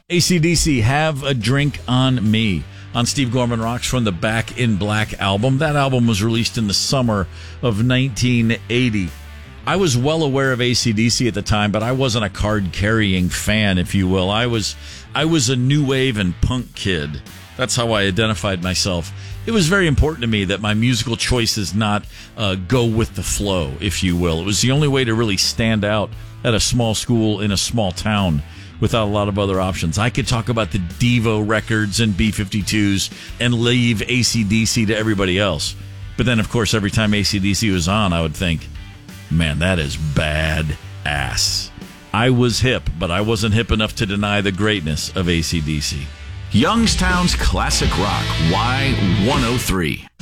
AC/DC, Have a Drink on Me, on Steve Gorman Rocks from the Back in Black album. That album was released in the summer of 1980. I was well aware of AC/DC at the time, but I wasn't a card-carrying fan, if you will. I was a new wave and punk kid. That's how I identified myself. It was very important to me that my musical choices not go with the flow, if you will. It was the only way to really stand out at a small school in a small town without a lot of other options. I could talk about the Devo records and B-52s and leave AC/DC to everybody else. But then, of course, every time AC/DC was on, I would think, man, that is bad ass. I was hip, but I wasn't hip enough to deny the greatness of AC/DC. Youngstown's Classic Rock, Y103.